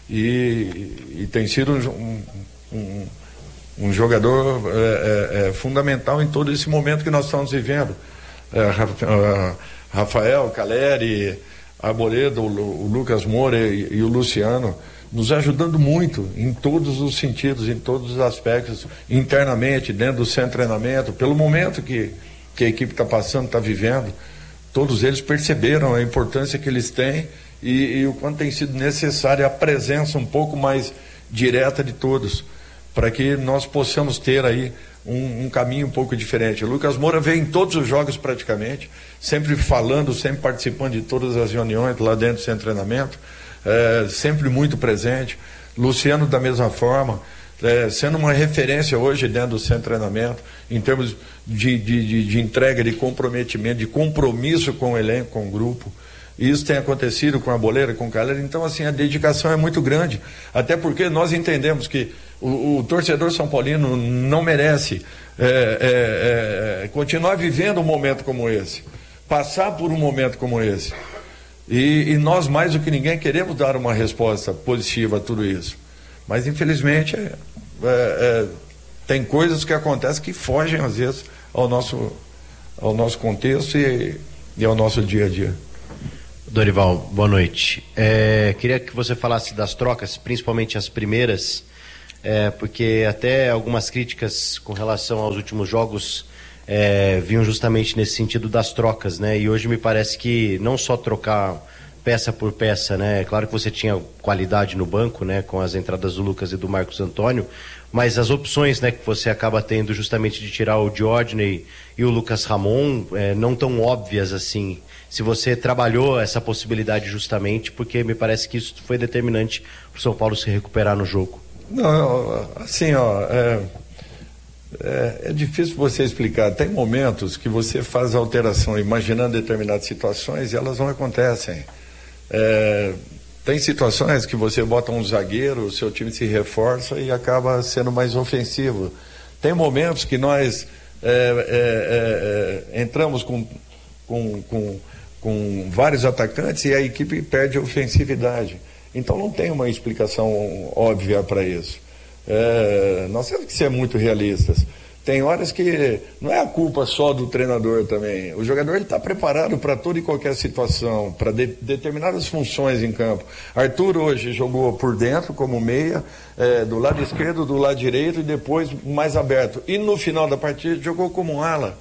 H: E, e tem sido um, um, um jogador é, é, é, fundamental em todo esse momento que nós estamos vivendo. É, Rafael, Caleri, Arboredo, o Lucas Moura e, e o Luciano nos ajudando muito em todos os sentidos, em todos os aspectos, internamente, dentro do centro de treinamento, pelo momento que, que a equipe está passando, está vivendo. Todos eles perceberam a importância que eles têm E, e o quanto tem sido necessária a presença um pouco mais direta de todos, para que nós possamos ter aí um, um caminho um pouco diferente. O Lucas Moura veio em todos os jogos praticamente, sempre falando, sempre participando de todas as reuniões lá dentro do centro de treinamento, é, sempre muito presente. Luciano da mesma forma, é, sendo uma referência hoje dentro do centro de treinamento, em termos de, de, de, de entrega, de comprometimento, de compromisso com o elenco, com o grupo. E isso tem acontecido com a Boleira, com o Calera. Então, assim, a dedicação é muito grande. Até porque nós entendemos que o, o torcedor são paulino não merece é, é, é, continuar vivendo um momento como esse. Passar por um momento como esse. E, e nós, mais do que ninguém, queremos dar uma resposta positiva a tudo isso. Mas, infelizmente, é, é, é, tem coisas que acontecem que fogem, às vezes, ao nosso, ao nosso contexto e, e ao nosso dia a dia.
C: Dorival, boa noite. É, queria que você falasse das trocas, principalmente as primeiras, é, porque até algumas críticas com relação aos últimos jogos é, vinham justamente nesse sentido das trocas, né? E hoje me parece que não só trocar peça por peça, né? Claro que você tinha qualidade no banco, né? Com as entradas do Lucas e do Marcos Antônio, mas as opções, né, que você acaba tendo justamente de tirar o Diodney e o Lucas Ramon, é, não tão óbvias assim. Se você trabalhou essa possibilidade justamente, porque me parece que isso foi determinante para o São Paulo se recuperar no jogo.
H: Não, assim, ó, é, é, é difícil você explicar. Tem momentos que você faz alteração imaginando determinadas situações e elas não acontecem. É, tem situações que você bota um zagueiro, o seu time se reforça e acaba sendo mais ofensivo. Tem momentos que nós é, é, é, entramos com, com, com, com vários atacantes e a equipe perde a ofensividade. Então não tem uma explicação óbvia para isso. É, nós temos que ser muito realistas. Tem horas que não é a culpa só do treinador também. O jogador está preparado para toda e qualquer situação, para de, determinadas funções em campo. Arthur hoje jogou por dentro como meia, é, do lado esquerdo, do lado direito e depois mais aberto. E no final da partida jogou como um ala,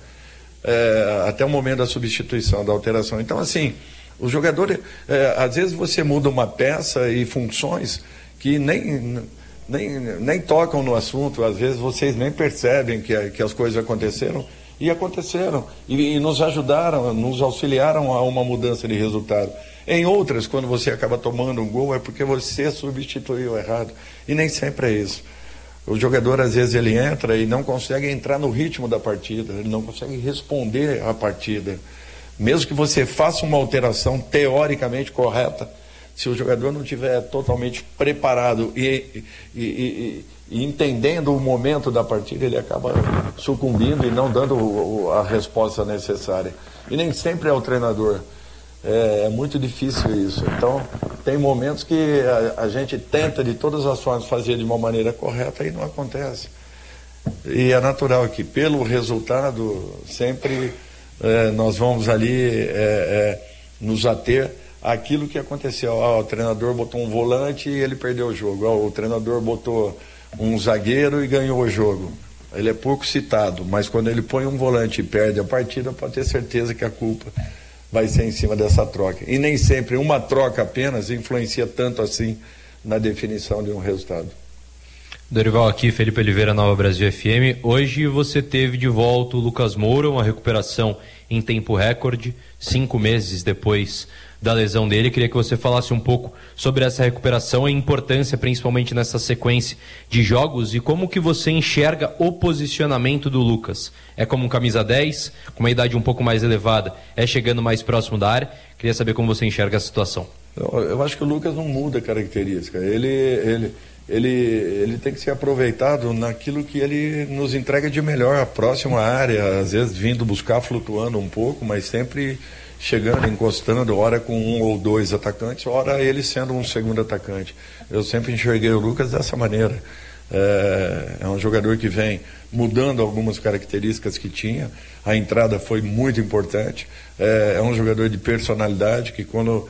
H: é, até o momento da substituição, da alteração. Então, assim, o jogador, é, às vezes você muda uma peça e funções que nem... Nem, nem tocam no assunto, às vezes vocês nem percebem que, que as coisas aconteceram, e aconteceram, e, e nos ajudaram, nos auxiliaram a uma mudança de resultado. Em outras, quando você acaba tomando um gol, é porque você substituiu errado, e nem sempre é isso. O jogador, às vezes, ele entra e não consegue entrar no ritmo da partida, ele não consegue responder à partida. Mesmo que você faça uma alteração teoricamente correta, se o jogador não estiver totalmente preparado e, e, e, e entendendo o momento da partida, ele acaba sucumbindo e não dando o, o, a resposta necessária. E nem sempre é o treinador. É, é muito difícil isso. Então, tem momentos que a, a gente tenta de todas as formas fazer de uma maneira correta e não acontece. E é natural que, pelo resultado, sempre é, nós vamos ali é, é, nos ater aquilo que aconteceu. Ah, o treinador botou um volante e ele perdeu o jogo. Ah, o treinador botou um zagueiro e ganhou o jogo. Ele é pouco citado, mas quando ele põe um volante e perde a partida, pode ter certeza que a culpa vai ser em cima dessa troca. E nem sempre uma troca apenas influencia tanto assim na definição de um resultado.
J: Dorival, aqui, Felipe Oliveira, Nova Brasil F M. Hoje você teve de volta o Lucas Moura, uma recuperação em tempo recorde, cinco meses depois da lesão dele. Queria que você falasse um pouco sobre essa recuperação e a importância, principalmente nessa sequência de jogos, e como que você enxerga o posicionamento do Lucas. É como um camisa dez, com uma idade um pouco mais elevada, é chegando mais próximo da área. Queria saber como você enxerga a situação.
H: Eu, eu acho que o Lucas não muda a característica. Ele, ele, ele, ele tem que ser aproveitado naquilo que ele nos entrega de melhor, a próxima área, às vezes vindo buscar, flutuando um pouco, mas sempre chegando, encostando, ora com um ou dois atacantes, ora ele sendo um segundo atacante. Eu sempre enxerguei o Lucas dessa maneira. É, é um jogador que vem mudando algumas características que tinha. A entrada foi muito importante. É, é um jogador de personalidade que quando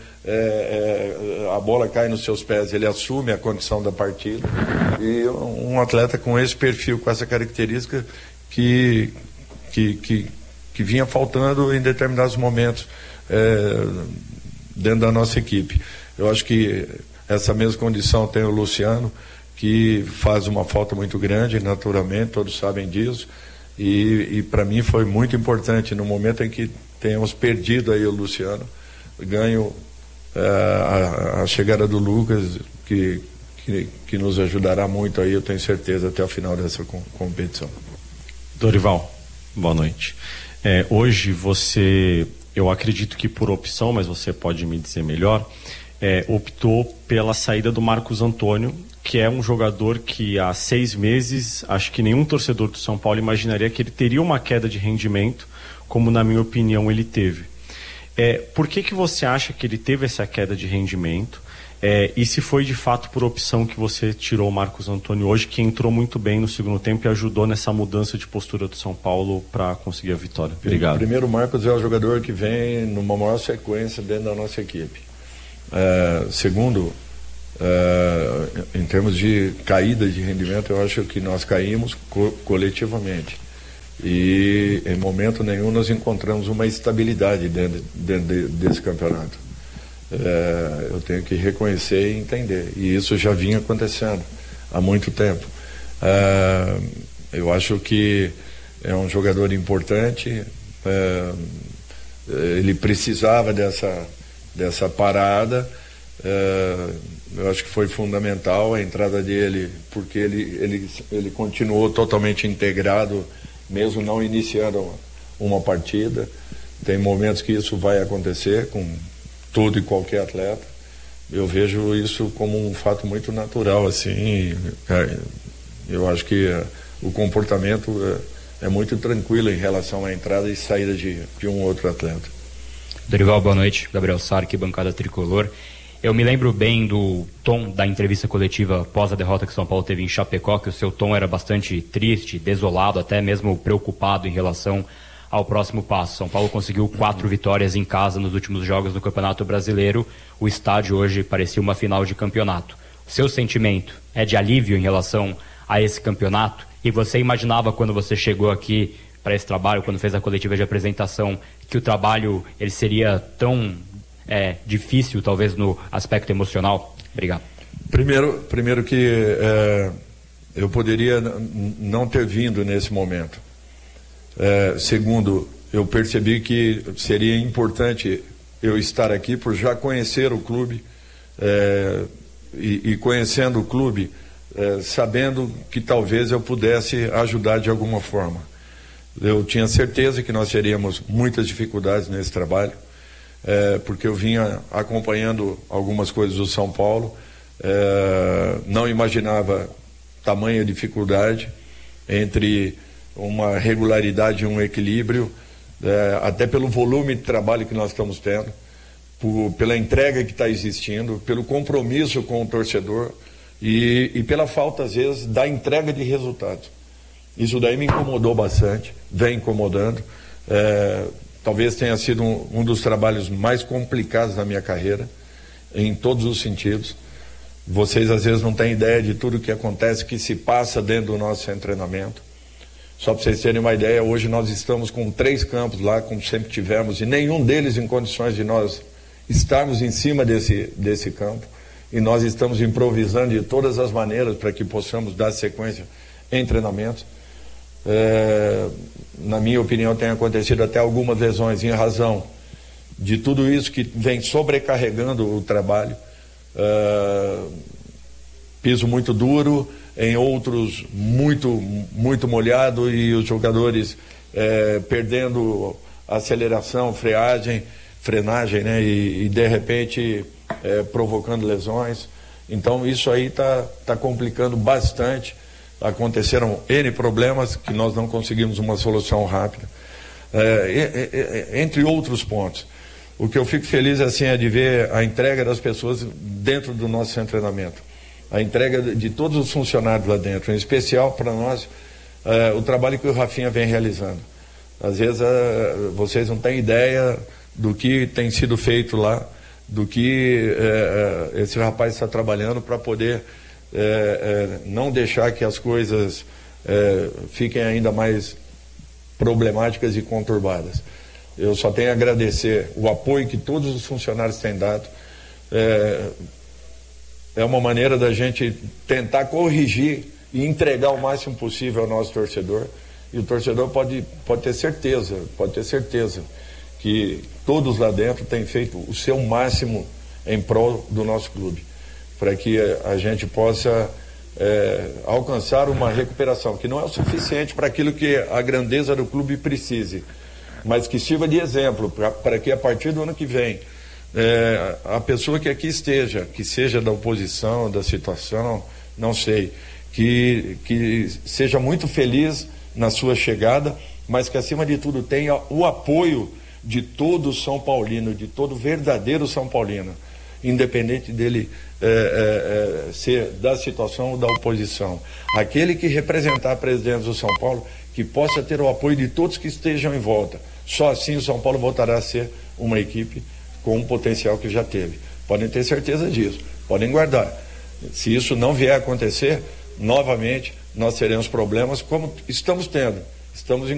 H: é, é, a bola cai nos seus pés, ele assume a condição da partida. E um atleta com esse perfil, com essa característica que, que, que que vinha faltando em determinados momentos é, dentro da nossa equipe. Eu acho que essa mesma condição tem o Luciano, que faz uma falta muito grande, naturalmente, todos sabem disso, e, e para mim foi muito importante no momento em que tenhamos perdido aí o Luciano, ganho é, a, a chegada do Lucas, que, que, que nos ajudará muito aí, eu tenho certeza, até o final dessa com, competição.
K: Dorival, boa noite. É, hoje você eu acredito que por opção, mas você pode me dizer melhor, é, optou pela saída do Marcos Antônio, que é um jogador que há seis meses, acho que nenhum torcedor do São Paulo imaginaria que ele teria uma queda de rendimento, como na minha opinião ele teve. É, por que que você acha que ele teve essa queda de rendimento? É, e se foi de fato por opção que você tirou o Marcos Antônio hoje, que entrou muito bem no segundo tempo e ajudou nessa mudança de postura do São Paulo para conseguir a vitória? Obrigado.
H: Primeiro, o Marcos é o jogador que vem numa maior sequência dentro da nossa equipe. É, segundo, é, em termos de caída de rendimento, eu acho que nós caímos co- coletivamente. E em momento nenhum nós encontramos uma estabilidade dentro, dentro de, desse campeonato. É, eu tenho que reconhecer e entender, e isso já vinha acontecendo há muito tempo. É, eu acho que é um jogador importante, é, ele precisava dessa, dessa parada. É, eu acho que foi fundamental a entrada dele, porque ele, ele, ele continuou totalmente integrado, mesmo não iniciando uma, uma partida. Tem momentos que isso vai acontecer com todo e qualquer atleta. Eu vejo isso como um fato muito natural, assim. É, eu acho que é, o comportamento é, é muito tranquilo em relação à entrada e saída de, de um outro atleta.
G: Dorival, boa noite. Gabriel Sarque, bancada tricolor. Eu me lembro bem do tom da entrevista coletiva após a derrota que São Paulo teve em Chapecó, que o seu tom era bastante triste, desolado, até mesmo preocupado em relação ao próximo passo. São Paulo conseguiu quatro vitórias em casa nos últimos jogos do Campeonato Brasileiro. O estádio hoje parecia uma final de campeonato. O seu sentimento é de alívio em relação a esse campeonato? E você imaginava, quando você chegou aqui para esse trabalho, quando fez a coletiva de apresentação, que o trabalho ele seria tão é, difícil, talvez, no aspecto emocional? Obrigado.
H: Primeiro, primeiro que é, eu poderia n- não ter vindo nesse momento. É, segundo, eu percebi que seria importante eu estar aqui por já conhecer o clube, é, e, e conhecendo o clube, é, sabendo que talvez eu pudesse ajudar de alguma forma. Eu tinha certeza que nós teríamos muitas dificuldades nesse trabalho, é, porque eu vinha acompanhando algumas coisas do São Paulo, é, não imaginava tamanha dificuldade entre uma regularidade e um equilíbrio, é, até pelo volume de trabalho que nós estamos tendo, por, pela entrega que está existindo, pelo compromisso com o torcedor e, e pela falta, às vezes, da entrega de resultados. Isso daí me incomodou bastante, vem incomodando. É, talvez tenha sido um, um dos trabalhos mais complicados da minha carreira, em todos os sentidos. Vocês, às vezes, não têm ideia de tudo que acontece, que se passa dentro do nosso treinamento. Só para vocês terem uma ideia, hoje nós estamos com três campos lá, como sempre tivemos, e nenhum deles em condições de nós estarmos em cima desse, desse campo. E nós estamos improvisando de todas as maneiras para que possamos dar sequência em treinamentos. É, na minha opinião, tem acontecido até algumas lesões em razão de tudo isso que vem sobrecarregando o trabalho. É, piso muito duro, em outros muito, muito molhado, e os jogadores é, perdendo aceleração, freagem, frenagem, né? E, e de repente é, provocando lesões. Então isso aí está tá complicando bastante. Aconteceram N problemas que nós não conseguimos uma solução rápida, é, é, é, entre outros pontos. O que eu fico feliz assim é de ver a entrega das pessoas dentro do nosso treinamento, a entrega de todos os funcionários lá dentro, em especial para nós, é, o trabalho que o Rafinha vem realizando. Às vezes é, vocês não têm ideia do que tem sido feito lá, do que é, esse rapaz está trabalhando para poder é, é, não deixar que as coisas é, fiquem ainda mais problemáticas e conturbadas. Eu só tenho a agradecer o apoio que todos os funcionários têm dado. É, é uma maneira da gente tentar corrigir e entregar o máximo possível ao nosso torcedor. E o torcedor pode, pode ter certeza, pode ter certeza que todos lá dentro têm feito o seu máximo em prol do nosso clube, para que a, a gente possa é, alcançar uma recuperação, que não é o suficiente para aquilo que a grandeza do clube precise, mas que sirva de exemplo para que a partir do ano que vem é, a pessoa que aqui esteja, que seja da oposição, da situação, não sei, que, que seja muito feliz na sua chegada, mas que acima de tudo tenha o apoio de todo São Paulino, de todo verdadeiro São Paulino, independente dele é, é, é, ser da situação ou da oposição. Aquele que representar a presidência do São Paulo, que possa ter o apoio de todos que estejam em volta. Só assim o São Paulo voltará a ser uma equipe com o potencial que já teve. Podem ter certeza disso, podem guardar. Se isso não vier a acontecer, novamente nós teremos problemas como estamos tendo. Estamos em